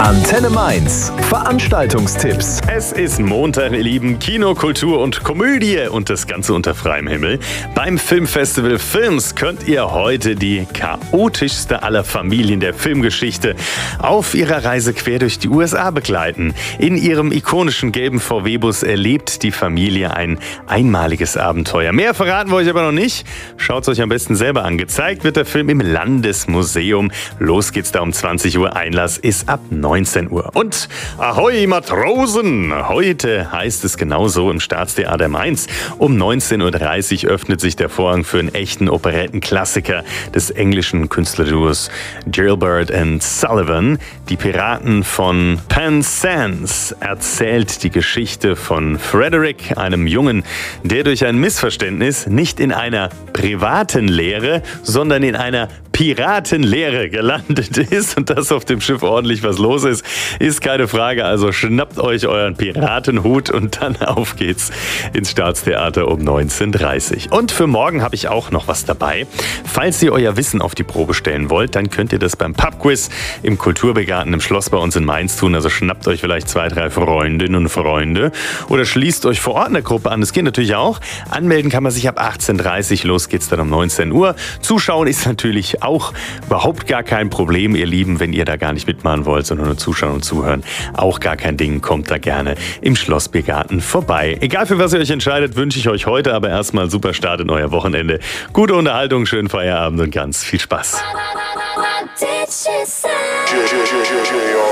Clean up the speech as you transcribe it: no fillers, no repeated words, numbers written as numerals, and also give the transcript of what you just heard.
Antenne Mainz. Veranstaltungstipps. Es ist Montag, ihr Lieben. Kino, Kultur und Komödie und das Ganze unter freiem Himmel. Beim Filmfestival Films könnt ihr heute die chaotischste aller Familien der Filmgeschichte auf ihrer Reise quer durch die USA begleiten. In ihrem ikonischen gelben VW-Bus erlebt die Familie ein einmaliges Abenteuer. Mehr verraten wir euch aber noch nicht. Schaut es euch am besten selber an. Gezeigt wird der Film im Landesmuseum. Los geht's da um 20 Uhr. Einlass ist ab 19 Uhr. Und Ahoi Matrosen! Heute heißt es genauso im Staatstheater Mainz. Um 19.30 Uhr öffnet sich der Vorhang für einen echten Operettenklassiker des englischen Künstlerduos Gilbert and Sullivan. Die Piraten von Penzance erzählt die Geschichte von Frederick, einem Jungen, der durch ein Missverständnis nicht in einer privaten Lehre, sondern in einer Piratenlehre gelandet ist und dass auf dem Schiff ordentlich was los ist keine Frage. Also schnappt euch euren Piratenhut und dann auf geht's ins Staatstheater um 19.30 Uhr. Und für morgen habe ich auch noch was dabei. Falls ihr euer Wissen auf die Probe stellen wollt, dann könnt ihr das beim Pubquiz im Kulturbegarten im Schloss bei uns in Mainz tun. Also schnappt euch vielleicht 2, 3 Freundinnen und Freunde oder schließt euch vor Ort einer Gruppe an. Das geht natürlich auch. Anmelden kann man sich ab 18.30 Uhr. Los geht's dann um 19 Uhr. Zuschauen ist natürlich auch überhaupt gar kein Problem, ihr Lieben, wenn ihr da gar nicht mitmachen wollt, sondern nur zuschauen und zuhören. Auch gar kein Ding, kommt da gerne im Schlossbiergarten vorbei. Egal für was ihr euch entscheidet, wünsche ich euch heute aber erstmal einen super Start in euer Wochenende. Gute Unterhaltung, schönen Feierabend und ganz viel Spaß.